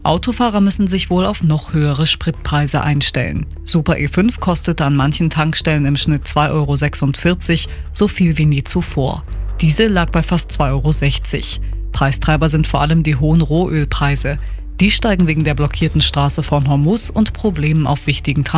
Autofahrer müssen sich wohl auf noch höhere Spritpreise einstellen. Super E5 kostet an manchen Tankstellen im Schnitt 2,46 €, so viel wie nie zuvor. Diesel lag bei fast 2,60 €. Preistreiber sind vor allem die hohen Rohölpreise. Die steigen wegen der blockierten Straße von Hormuz und Problemen auf wichtigen